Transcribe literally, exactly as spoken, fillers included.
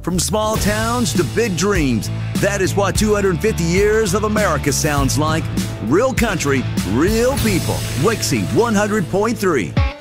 From small towns to big dreams, that is what two hundred fifty years of America sounds like. Real country, real people. Wixie one hundred point three.